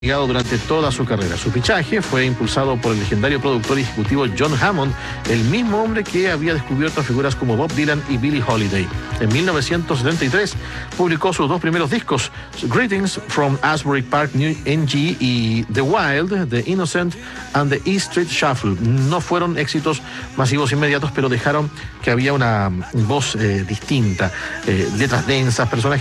Durante toda su carrera. Su fichaje fue impulsado por el legendario productor y ejecutivo John Hammond, el mismo hombre que había descubierto a figuras como Bob Dylan y Billie Holiday. En 1973 publicó sus dos primeros discos, Greetings from Asbury Park, NG y The Wild, The Innocent and The E Street Shuffle. No fueron éxitos masivos inmediatos, pero dejaron que había una voz distinta, letras densas, personajes